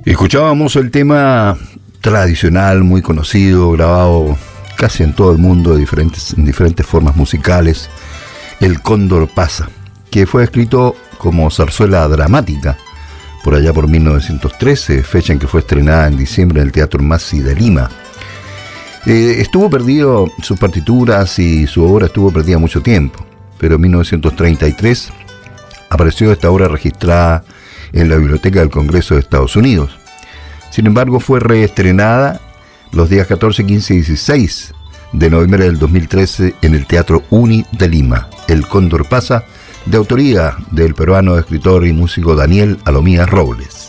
Escuchábamos el tema tradicional, muy conocido, grabado casi en todo el mundo, en diferentes formas musicales, El Cóndor Pasa, que fue escrito como zarzuela dramática por allá por 1913, fecha en que fue estrenada en diciembre en el Teatro Massi de Lima. Estuvo perdido, sus partituras y su obra estuvo perdida mucho tiempo, pero en 1933 apareció esta obra registrada en la Biblioteca del Congreso de Estados Unidos. Sin embargo, fue reestrenada los días 14, 15 y 16 de noviembre del 2013 en el Teatro Uni de Lima. El Cóndor Pasa, de autoría del peruano escritor y músico Daniel Alomía Robles.